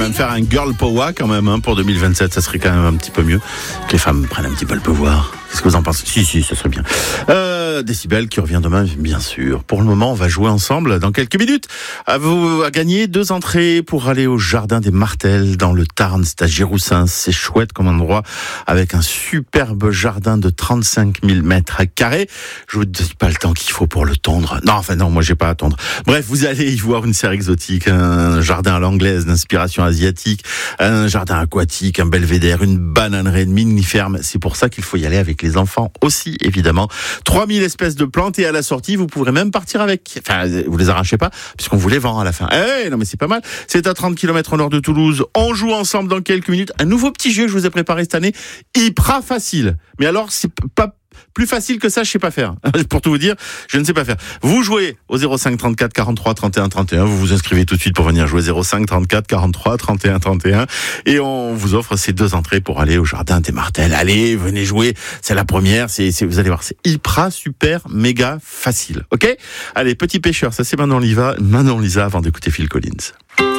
même faire un girl power quand même pour 2027. Ça serait quand même un petit peu mieux que les femmes prennent un petit peu le pouvoir. Qu'est-ce que vous en pensez ? Si, ça serait bien. Décibel qui revient demain, bien sûr. Pour le moment, on va jouer ensemble dans quelques minutes. À gagner 2 entrées pour aller au Jardin des Martels dans le Tarn. C'est à Géroussin. C'est chouette comme endroit avec un superbe jardin de 35 000 mètres carrés. Je vous dis pas le temps qu'il faut pour le tondre. Non, moi j'ai pas à tondre. Bref, vous allez y voir une serre exotique, un jardin à l'anglaise d'inspiration asiatique, un jardin aquatique, un belvédère, une bananerie, une mini-ferme. C'est pour ça qu'il faut y aller avec les enfants aussi, évidemment. 3000 espèces de plantes et à la sortie, vous pourrez même partir avec. Enfin, vous les arrachez pas, puisqu'on vous les vend à la fin. Non mais c'est pas mal. C'est à 30 km au nord de Toulouse. On joue ensemble dans quelques minutes. Un nouveau petit jeu que je vous ai préparé cette année. Hyper facile. Mais alors, c'est pas plus facile que ça, je sais pas faire. Pour tout vous dire, je ne sais pas faire. Vous jouez au 05 34 43 31 31. Vous vous inscrivez tout de suite pour venir jouer 05 34 43 31 31. Et on vous offre ces 2 entrées pour aller au Jardin des Martels. Allez, venez jouer. C'est la première. Vous allez voir, c'est hyper, super, méga facile. Ok? Allez, Petit Pêcheur. Ça, c'est Manon Lisa avant d'écouter Phil Collins.